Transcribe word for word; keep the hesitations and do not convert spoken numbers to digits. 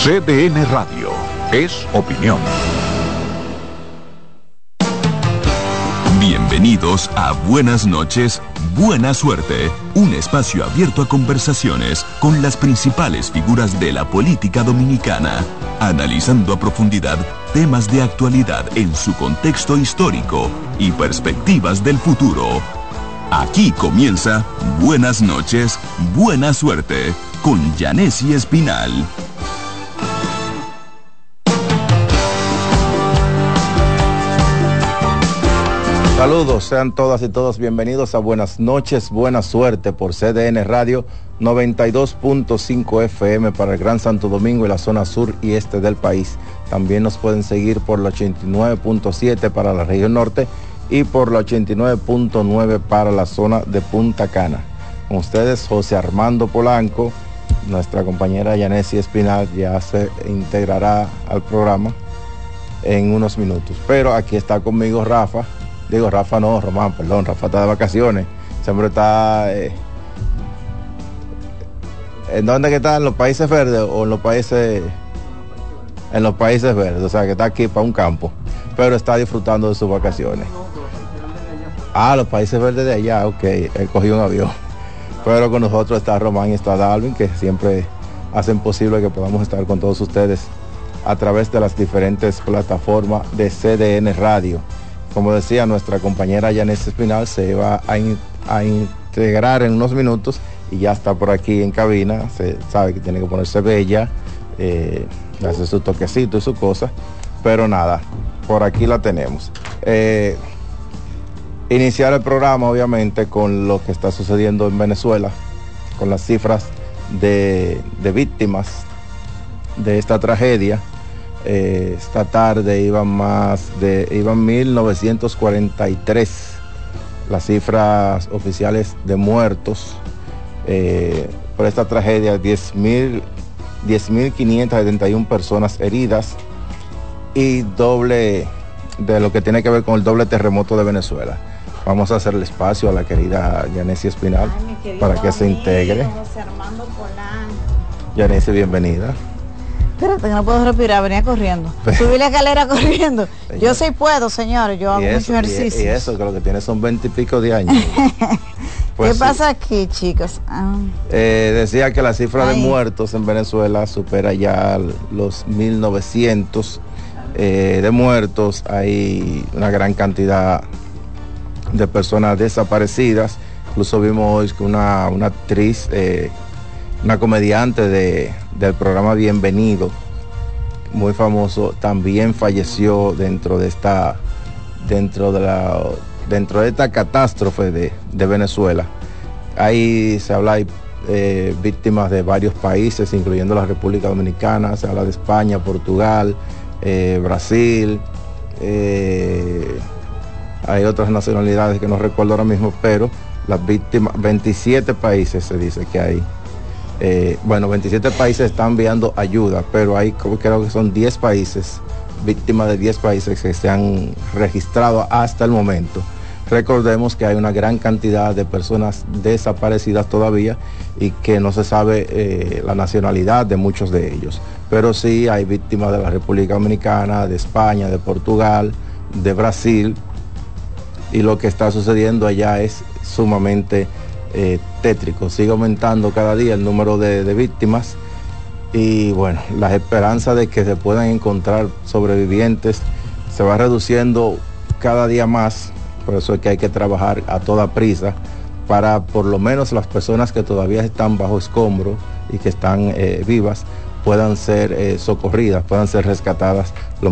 C D N Radio. Es opinión. Bienvenidos a Buenas noches, Buena Suerte, un espacio abierto a conversaciones con las principales figuras de la política dominicana, analizando a profundidad temas de actualidad en su contexto histórico y perspectivas del futuro. Aquí comienza Buenas noches, Buena Suerte, con Yanesi Espinal. Saludos, sean todas y todos bienvenidos a Buenas noches, Buena Suerte por C D N Radio noventa y dos punto cinco F M para el Gran Santo Domingo y la zona sur y este del país. También nos pueden seguir por la ochenta y nueve punto siete para la región norte y por la ochenta y nueve punto nueve para la zona de Punta Cana. Con ustedes, José Armando Polanco, nuestra compañera Yanesi Espinal ya se integrará al programa en unos minutos. Pero aquí está conmigo Rafa. Digo, Rafa no, Román, perdón, Rafa está de vacaciones. Siempre está... Eh, ¿En dónde que está? ¿En los países verdes o en los países... En los países verdes, o sea, que está aquí para un campo. Pero está disfrutando de sus vacaciones. Ah, los países verdes de allá, ok. Él cogió un avión. Pero con nosotros está Román y está Dalvin, que siempre hacen posible que podamos estar con todos ustedes a través de las diferentes plataformas de C D N Radio. Como decía, nuestra compañera Yanesi Espinal se va a, in, a integrar en unos minutos y ya está por aquí en cabina. Se sabe que tiene que ponerse bella, eh, hacer su toquecito y su cosa, pero nada, por aquí la tenemos. Eh, iniciar el programa obviamente con lo que está sucediendo en Venezuela, con las cifras de, de víctimas de esta tragedia. Eh, esta tarde iban más de, iban mil novecientos cuarenta y tres las cifras oficiales de muertos eh, por esta tragedia, diez mil quinientas setenta y una personas heridas y doble de lo que tiene que ver con el doble terremoto de Venezuela. Vamos a hacerle espacio a la querida Yanesi Espinal para que se integre. José Armando Polanco. Yanesi, bienvenida. Espérate, que no puedo respirar, venía corriendo. Subí la escalera corriendo. Señor. Yo sí puedo, señores, yo hago eso, mucho ejercicio. Y, y eso, que lo que tiene son veinte y pico de años. Pues ¿qué sí. pasa aquí, chicos? Ah. Eh, decía que la cifra Ay. de muertos en Venezuela supera ya los mil novecientos eh, de muertos. Hay una gran cantidad de personas desaparecidas. Incluso vimos hoy que una, una actriz... Eh, una comediante de, del programa Bienvenido, muy famoso, también falleció dentro de esta, dentro de la, dentro de esta catástrofe de, de Venezuela. Ahí se habla de eh, víctimas de varios países, incluyendo la República Dominicana, se habla de España, Portugal, eh, Brasil, eh, hay otras nacionalidades que no recuerdo ahora mismo, pero las víctimas, veintisiete países se dice que hay. Eh, bueno, veintisiete países están enviando ayuda, pero hay creo que son diez países, víctimas de diez países que se han registrado hasta el momento. Recordemos que hay una gran cantidad de personas desaparecidas todavía y que no se sabe eh, la nacionalidad de muchos de ellos, pero sí hay víctimas de la República Dominicana, de España, de Portugal, de Brasil, y lo que está sucediendo allá es sumamente Eh, tétrico. Sigue aumentando cada día el número de, de víctimas y bueno, las esperanzas de que se puedan encontrar sobrevivientes se va reduciendo cada día más. Por eso es que hay que trabajar a toda prisa para por lo menos las personas que todavía están bajo escombro y que están eh, vivas puedan ser eh, socorridas, puedan ser rescatadas lo